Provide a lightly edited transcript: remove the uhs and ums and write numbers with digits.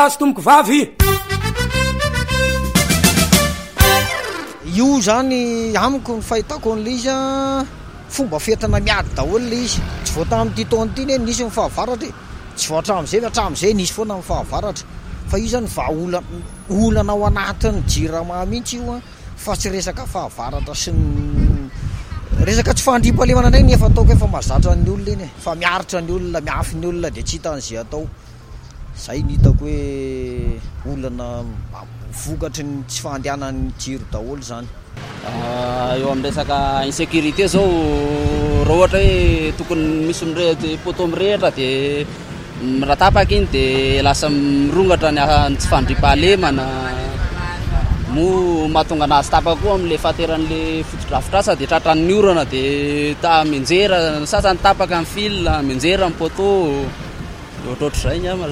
azy tomoko vavy io zany amiko ny fahitako an'le izy fomba fientrana miady daholo le izy tsy voata amin'ity taona ity ne nisy mifahavaratra tsy voatram'izay nisy foana mifahavaratra fa io zany olana ao anatin'ny jirama mihitsy io fa tsy resaka fahavaratra sy resaka tsy fandrimpalemana ndray nefa ataoko efa mazatra ny olona iny fa miaritra ny olona miafy ny olona de tsy hitan'izay atao zay ny hitako hoe olana vokatry ny tsy fandehanan'ny jiro daholo zany eo amin'ny resaka insécurité zao raha ohatra hoe tokony misy poto mirehatra de miratapaka iny de lasa mirongatra ny tsy fandrimpahalemana mo mahatonga anazy tapaka koa amin'le fahateran'le fotodrafitrasa de tratran'ny orana de menjera sasany tapaka amin'ny fil menjera amin'ny poto ohatrohatr'izay ny